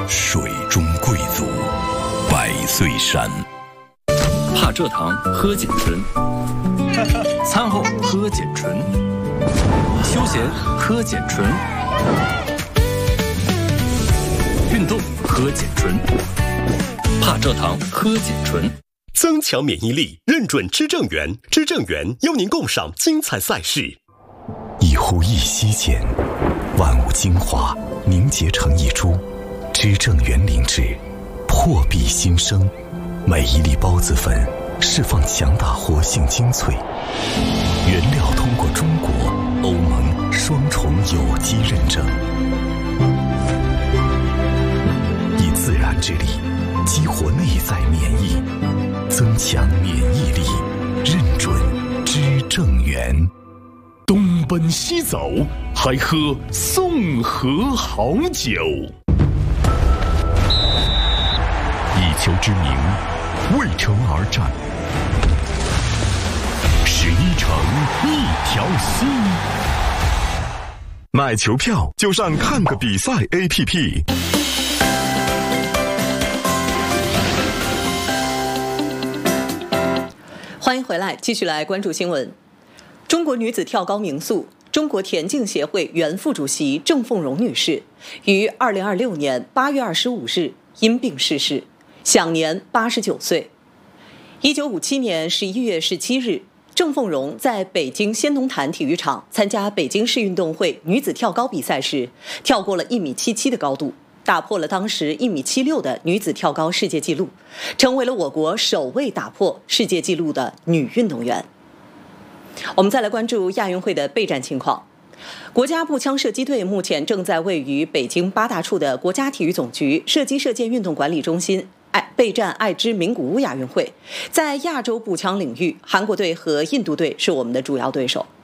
水中贵族，百岁山。 怕蔗糖喝碱醇，餐后喝碱醇，休闲喝碱醇，运动喝碱醇，怕蔗糖喝碱醇。 增强免疫力，认准知正源，知正源邀您共赏精彩赛事。 一呼一吸间，万物精华凝结成一株，知正源灵芝破壁新生，每一粒孢子粉释放强大活性精粹，原料通过中国、欧盟双重有机认证，以自然之力激活内在免疫，增强免疫力，认准知正源。 东奔西走，还喝宋河好酒。一丘之茗，为城而战。11城一条心。买球票就上看个比赛 APP。 欢迎回来，继续来关注新闻。中国女子跳高名宿、中国田径协会原副主席郑凤荣女士于2026年8月25日因病逝世，享年89岁。1957年11月17日，郑凤荣在北京先农坛体育场参加北京市运动会女子跳高比赛时，跳过了1.77米的高度，打破了当时1.76米的女子跳高世界纪录，成为了我国首位打破世界纪录的女运动员。我们再来关注亚运会的备战情况。国家步枪射击队目前正在位于北京8大处的国家体育总局射击射箭运动管理中心备战爱知名古屋亚运会。在亚洲步枪领域，韩国队和印度队是我们的主要对手。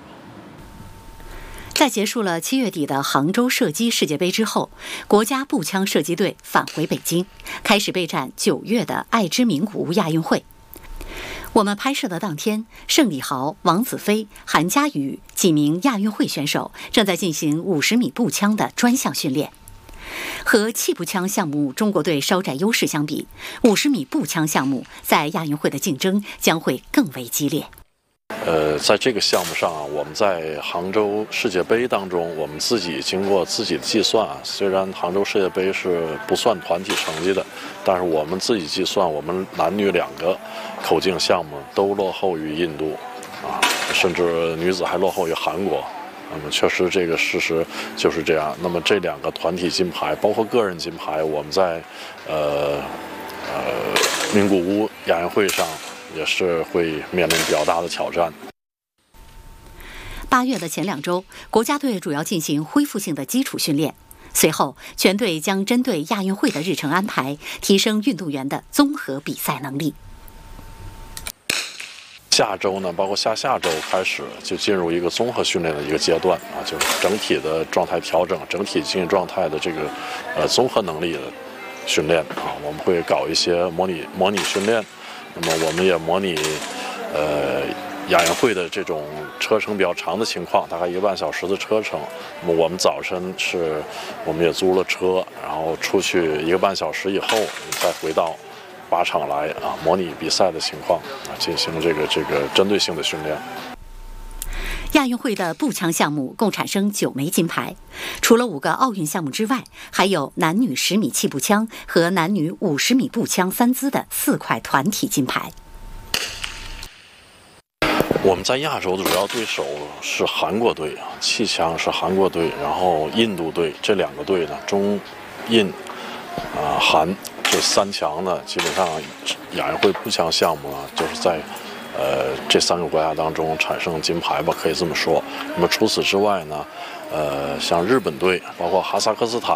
在结束了7月底的杭州射击世界杯之后，国家步枪射击队返回北京，开始备战9月的爱知名古屋亚运会。我们拍摄的当天，盛礼豪、王子飞、韩佳宇几名亚运会选手正在进行50米步枪的专项训练。和气步枪项目中国队稍占优势相比，50米步枪项目在亚运会的竞争将会更为激烈。 在这个项目上啊，我们在杭州世界杯当中，我们自己经过自己的计算啊，虽然杭州世界杯是不算团体成绩的，但是我们自己计算，我们男女2个口径项目都落后于印度，啊，甚至女子还落后于韩国。那么确实这个事实就是这样。那么这2个团体金牌，包括个人金牌，我们在名古屋亚运会上也是会面临比较大的挑战。 8月的前2周，国家队主要进行恢复性的基础训练，随后全队将针对亚运会的日程安排，提升运动员的综合比赛能力。 下周呢，包括下周开始就进入一个综合训练的一个阶段啊，就是整体的状态调整，整体精神状态的这个综合能力的训练啊，我们会搞一些模拟训练。那么我们也模拟亚运会的这种车程比较长的情况，大概1个半小时的车程。那么我们早晨我们也租了车，然后出去1个半小时以后，再回到靶场来啊，模拟比赛的情况啊，进行这个针对性的训练。 亚运会的步枪项目共产生9枚金牌，除了5个奥运项目之外，还有男女10米气步枪和男女50米步枪3姿的4块团体金牌。 我们在亚洲的主要对手是韩国队啊，气枪是韩国队，然后印度队，这2个队呢，中印韩这3强呢，基本上亚运会步枪项目呢，就是在这3个国家当中产生金牌吧，可以这么说。那么除此之外呢，像日本队，包括哈萨克斯坦